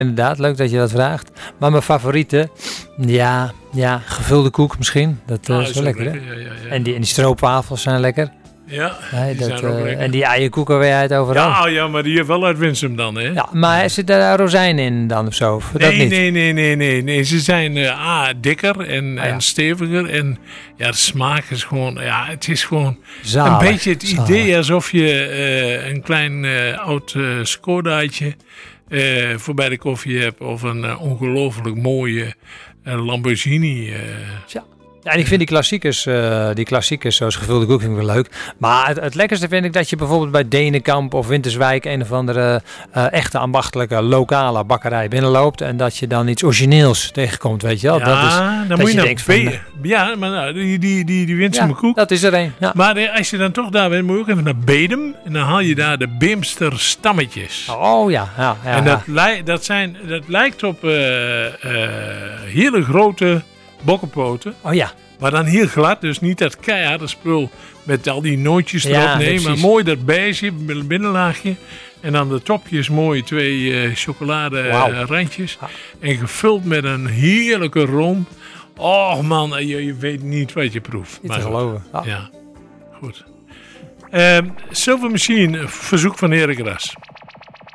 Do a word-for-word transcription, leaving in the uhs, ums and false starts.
Inderdaad, leuk dat je dat vraagt. Maar mijn favoriete, ja, ja gevulde koek misschien. Dat uh, Ah, is wel lekker, lekker. hè? Ja, ja, ja. En die, en die stroopwafels zijn lekker. Ja, Nee, die dat, zijn ook uh, lekker. en die eierkoeken weet je uit overal. Ja, ja, maar die heeft wel uit Winsum dan, hè? Ja, maar zit daar rozijnen in dan of zo? Of dat Nee, niet? nee, nee, nee, nee, nee. Ze zijn uh, A, dikker en, Ah, ja. en steviger. En ja, de smaak is gewoon, ja, het is gewoon Zalig, een beetje het zalig. idee alsof je uh, een klein uh, oud uh, Skodaatje uh, voorbij de koffie hebt. Of een uh, ongelooflijk mooie uh, Lamborghini. Uh. Ja. Ja, en ik vind die klassiekers, uh, die klassiekers zoals gevulde koek vind ik wel leuk. Maar het, het lekkerste vind ik dat je bijvoorbeeld bij Denenkamp of Winterswijk een of andere uh, echte ambachtelijke lokale bakkerij binnenloopt. En dat je dan iets origineels tegenkomt, weet je wel. Ja, dat is, dan dat moet je je naar denkt van, Be- Ja, maar nou, die, die, die, die Winsumer ja, koek. dat is er een. Ja. Maar uh, als je dan toch daar bent, moet je ook even naar Bedum. En dan haal je daar de Beemster stammetjes. Oh ja, ja, ja. En dat, li- dat, zijn, dat lijkt op uh, uh, hele grote bokkenpoten. Oh ja. Maar dan heel glad, dus niet dat keiharde spul met al die nootjes erop. Ja, nee, precies. maar mooi dat beige binnenlaagje. En dan de topjes mooi twee uh, chocolade Wauw. uh, randjes. Ja. En gevuld met een heerlijke room. Oh man, je, je weet niet wat je proeft. Niet Maar te goed. geloven. Ja. Ja, goed. Uh, Silver Machine, verzoek van Erik Ras.